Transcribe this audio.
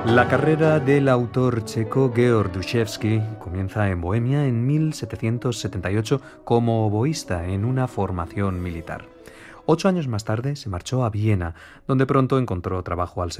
La carrera del autor checo Georg Dushevsky comienza en Bohemia en 1778 como oboísta en una formación militar. 8 años más tarde se marchó a Viena, donde pronto encontró trabajo al